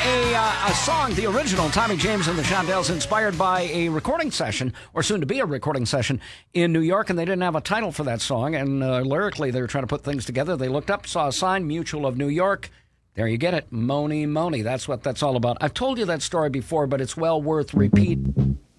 a song, the original, Tommy James and the Shondells, inspired by a recording session, or soon to be a recording session, in New York, and they didn't have a title for that song, and lyrically they were trying to put things together. They looked up, saw a sign, Mutual of New York. There you get it, Mony Mony. That's what that's all about. I've told you that story before, but it's well worth repeat.